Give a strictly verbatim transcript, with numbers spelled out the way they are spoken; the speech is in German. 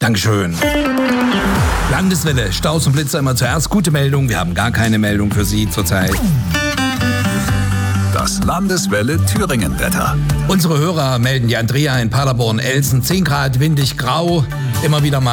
Dankeschön. Landeswelle, Staus und Blitzer immer zuerst. Gute Meldung, wir haben gar keine Meldung für Sie zurzeit. Das Landeswelle Thüringen-Wetter. Unsere Hörer melden die Andrea in Paderborn-Elsen. zehn Grad, windig, grau. Immer wieder mal